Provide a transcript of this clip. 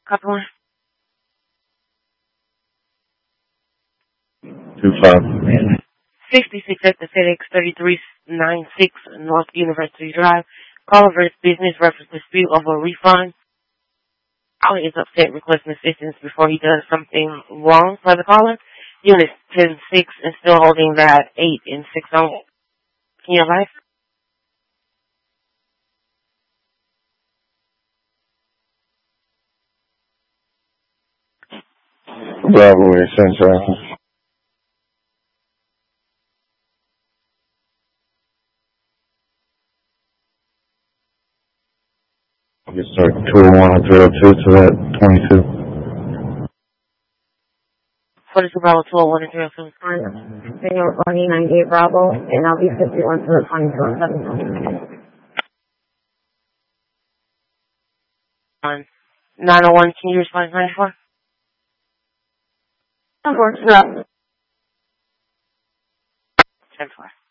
Couple one. 25. 66 at the FedEx 3396 North University Drive. Caller versus business reference dispute over a refund. Caller is upset requesting assistance before he does something wrong for the caller. Unit 10-6 and still holding that 8 and 6 on in your life. Bravo Central. You start 201 and 302 to that 22. 42 Bravo 201 and 302. Senor 98 Bravo, and I'll be 51 to the 22. 901, can you respond to 94? Of course, no. 10-4.